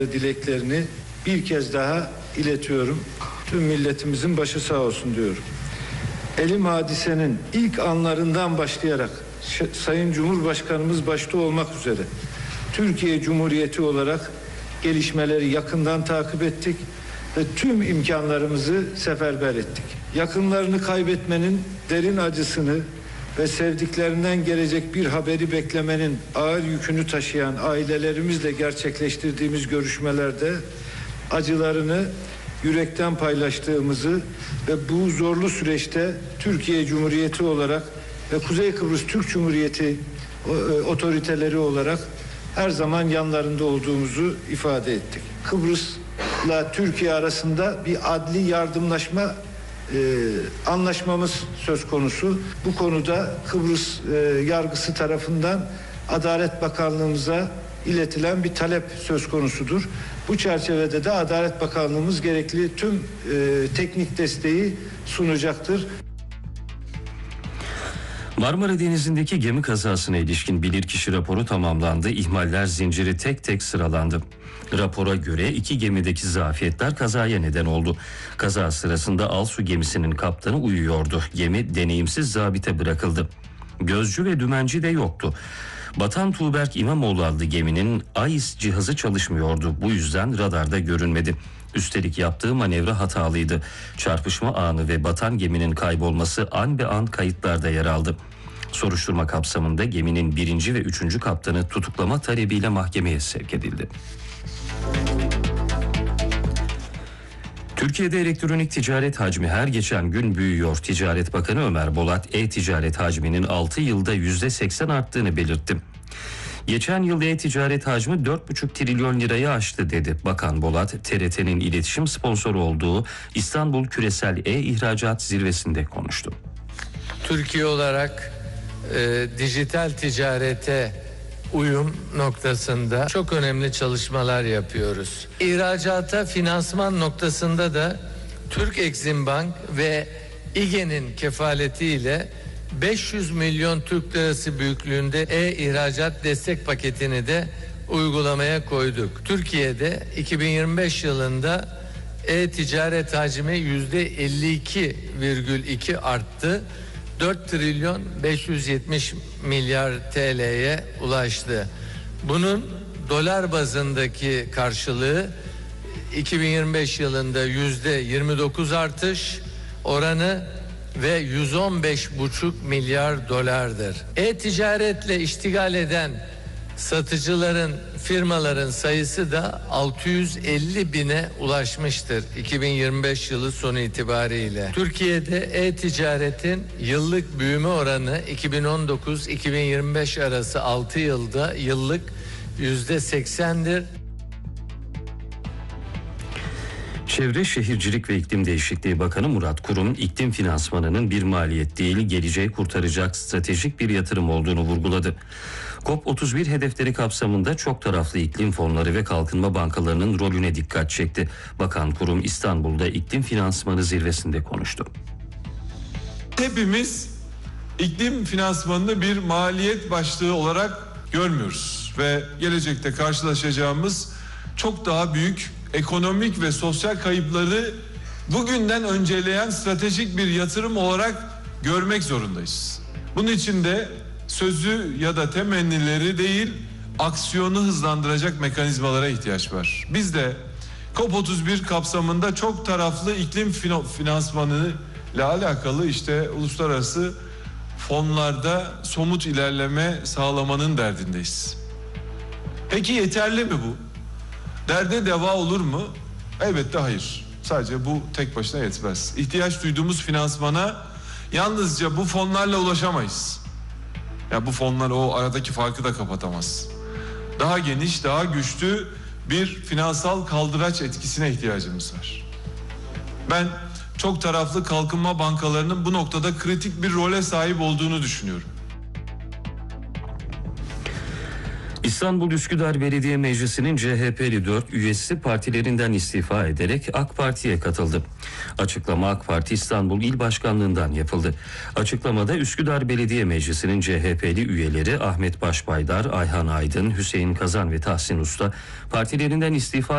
dileklerini bir kez daha iletiyorum. Tüm milletimizin başı sağ olsun diyorum. Elim hadisenin ilk anlarından başlayarak Sayın Cumhurbaşkanımız başta olmak üzere Türkiye Cumhuriyeti olarak gelişmeleri yakından takip ettik ve tüm imkanlarımızı seferber ettik. Yakınlarını kaybetmenin derin acısını ve sevdiklerinden gelecek bir haberi beklemenin ağır yükünü taşıyan ailelerimizle gerçekleştirdiğimiz görüşmelerde acılarını yürekten paylaştığımızı ve bu zorlu süreçte Türkiye Cumhuriyeti olarak ve Kuzey Kıbrıs Türk Cumhuriyeti otoriteleri olarak her zaman yanlarında olduğumuzu ifade ettik. Kıbrıs'la Türkiye arasında bir adli yardımlaşma anlaşmamız söz konusu. Bu konuda Kıbrıs yargısı tarafından Adalet Bakanlığımıza iletilen bir talep söz konusudur. Bu çerçevede de Adalet Bakanlığımız gerekli tüm teknik desteği sunacaktır. Marmara Denizi'ndeki gemi kazasına ilişkin bilirkişi raporu tamamlandı. İhmaller zinciri tek tek sıralandı. Rapora göre 2 gemideki zafiyetler kazaya neden oldu. Kaza sırasında Alsu gemisinin kaptanı uyuyordu. Gemi deneyimsiz zabite bırakıldı. Gözcü ve dümenci de yoktu. Batan Tuğberk İmamoğlu adlı geminin AIS cihazı çalışmıyordu. Bu yüzden radarda görünmedi. Üstelik yaptığı manevra hatalıydı. Çarpışma anı ve batan geminin kaybolması an be an kayıtlarda yer aldı. Soruşturma kapsamında geminin 1. ve 3. kaptanı tutuklama talebiyle mahkemeye sevk edildi. Türkiye'de elektronik ticaret hacmi her geçen gün büyüyor. Ticaret Bakanı Ömer Bolat, e-ticaret hacminin 6 yılda %80 arttığını belirtti. Geçen yıl e-ticaret hacmi 4,5 trilyon lirayı aştı dedi. Bakan Bolat, TRT'nin iletişim sponsoru olduğu İstanbul Küresel E-İhracat Zirvesi'nde konuştu. Türkiye olarak dijital ticarete uyum noktasında çok önemli çalışmalar yapıyoruz. İhracata finansman noktasında da Türk Exim Bank ve İGE'nin kefaletiyle 500 milyon Türk lirası büyüklüğünde e-ihracat destek paketini de uygulamaya koyduk. Türkiye'de 2025 yılında e-ticaret hacmi %52,2 arttı. 4 trilyon 570 milyar TL'ye ulaştı. Bunun dolar bazındaki karşılığı 2025 yılında %29 artış oranı ve 115,5 milyar dolardır. E-ticaretle iştigal eden satıcıların, firmaların sayısı da 650 bine ulaşmıştır 2025 yılı sonu itibariyle. Türkiye'de e-ticaretin yıllık büyüme oranı 2019-2025 arası 6 yılda yıllık %80'dir. Çevre, Şehircilik ve İklim Değişikliği Bakanı Murat Kurum, iklim finansmanının bir maliyet değil, geleceği kurtaracak stratejik bir yatırım olduğunu vurguladı. COP31 hedefleri kapsamında çok taraflı iklim fonları ve kalkınma bankalarının rolüne dikkat çekti. Bakan Kurum, İstanbul'da iklim finansmanı zirvesinde konuştu. Hepimiz iklim finansmanını bir maliyet başlığı olarak görmüyoruz ve gelecekte karşılaşacağımız çok daha büyük ekonomik ve sosyal kayıpları bugünden önceleyen stratejik bir yatırım olarak görmek zorundayız. Bunun için de sözü ya da temennileri değil, aksiyonu hızlandıracak mekanizmalara ihtiyaç var. Biz de COP31 kapsamında çok taraflı iklim finansmanı ile alakalı uluslararası fonlarda somut ilerleme sağlamanın derdindeyiz. Peki yeterli mi bu? Derde deva olur mu? Elbette hayır. Sadece bu tek başına yetmez. İhtiyaç duyduğumuz finansmana yalnızca bu fonlarla ulaşamayız. Ya bu fonlar o aradaki farkı da kapatamaz. Daha geniş, daha güçlü bir finansal kaldıraç etkisine ihtiyacımız var. Ben çok taraflı kalkınma bankalarının bu noktada kritik bir role sahip olduğunu düşünüyorum. İstanbul Üsküdar Belediye Meclisi'nin CHP'li 4 üyesi partilerinden istifa ederek AK Parti'ye katıldı. Açıklama AK Parti İstanbul İl Başkanlığı'ndan yapıldı. Açıklamada Üsküdar Belediye Meclisi'nin CHP'li üyeleri Ahmet Başbaydar, Ayhan Aydın, Hüseyin Kazan ve Tahsin Usta partilerinden istifa